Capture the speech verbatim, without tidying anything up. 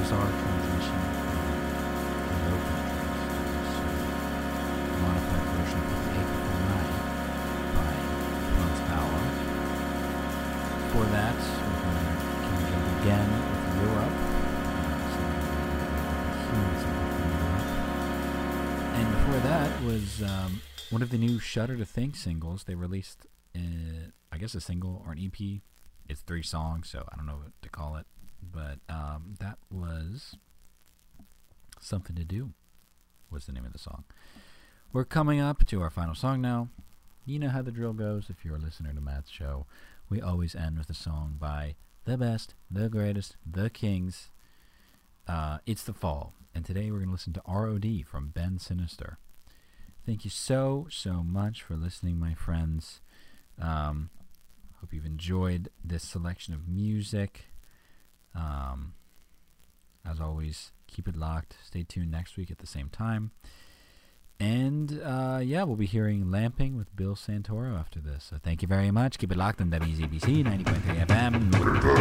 was our transmission from the low countries. So, a modified version of the April Night by Flux Power. For that, we're going to continue again with Europe. And before that was um, one of the new Shudder to Think singles. They released, uh, I guess, a single or an E P. It's three songs, so I don't know what to call it. But um, that was Something to Do was the name of the song. We're coming up to our final song now. You know how the drill goes if you're a listener to Matt's show. We always end with a song by the best, the greatest, the kings. Uh, it's The Fall. And today we're going to listen to R O D from Ben Sinister. Thank you so, so much for listening, my friends. Um, hope you've enjoyed this selection of music. Um, as always, keep it locked. Stay tuned next week at the same time. And, uh, yeah, we'll be hearing Lamping with Bill Santoro after this. So thank you very much. Keep it locked on W Z B C ninety point three F M.